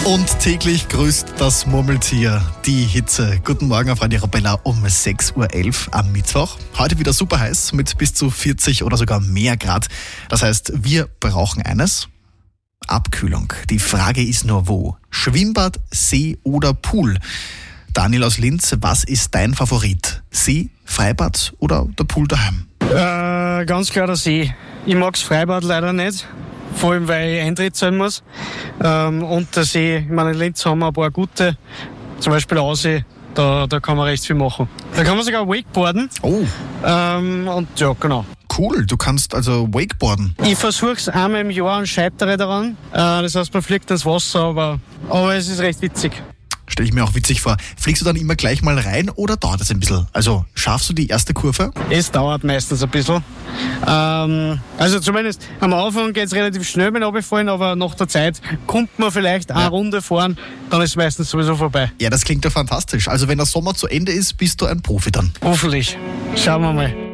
Und täglich grüßt das Murmeltier die Hitze. Guten Morgen auf Radio Arabella um 6.11 Uhr am Mittwoch. Heute wieder super heiß mit bis zu 40 oder sogar mehr Grad. Das heißt, wir brauchen eines: Abkühlung. Die Frage ist nur wo? Schwimmbad, See oder Pool? Daniel aus Linz, was ist dein Favorit? See, Freibad oder der Pool daheim? Ganz klar der See. Ich mag das Freibad leider nicht. Vor allem, weil ich Eintritt zahlen muss. Und der See, ich meine, in Linz haben wir ein paar gute, zum Beispiel Aussee, da kann man recht viel machen. Da kann man sogar wakeboarden. Oh. Und ja, genau. Cool, du kannst also wakeboarden. Ich versuche es einmal im Jahr und scheitere daran. Das heißt, man fliegt ins Wasser, aber es ist recht witzig. Stelle ich mir auch witzig vor. Fliegst du dann immer gleich mal rein oder dauert es ein bisschen? Also schaffst du die erste Kurve? Es dauert meistens ein bisschen. Also zumindest am Anfang geht es relativ schnell mit dem Runterfallen, aber nach der Zeit kommt man vielleicht eine Runde fahren, dann ist es meistens sowieso vorbei. Ja, das klingt ja fantastisch. Also wenn der Sommer zu Ende ist, bist du ein Profi dann. Hoffentlich. Schauen wir mal.